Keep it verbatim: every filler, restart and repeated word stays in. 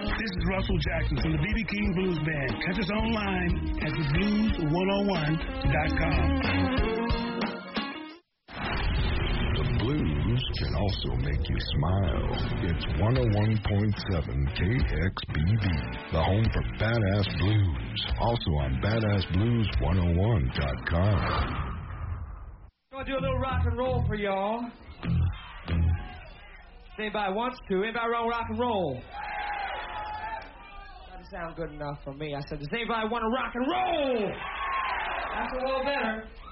This is Russell Jackson from the B B King Blues Band. Catch us online at the blues one oh one dot com. The blues can also make you smile. It's one oh one point seven K X B B, the home for Badass Blues. Also on badass blues one oh one dot com. I'm going to do a little rock and roll for y'all. If anybody wants to. Anybody want rock and roll? Doesn't sound good enough for me. I said, does anybody want to rock and roll? That's a little better.